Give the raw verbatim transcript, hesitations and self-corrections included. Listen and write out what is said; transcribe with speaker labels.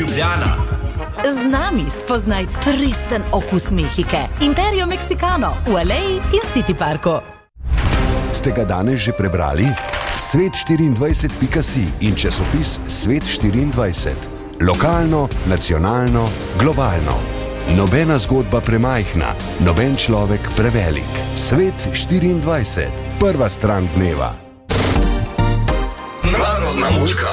Speaker 1: Ljubljana.
Speaker 2: Z nami spoznaj pristen okus Mehike. Imperio Mexicano v Aleji in City Parku.
Speaker 3: Ste ga danes že prebrali? svet štiriindvajset pika si in časopis Svet štiriindvajset. Lokalno, nacionalno, globalno. Nobena zgodba premajhna, noben človek prevelik. Svet štiriindvajset. Prva stran dneva.
Speaker 1: Narodna muzika.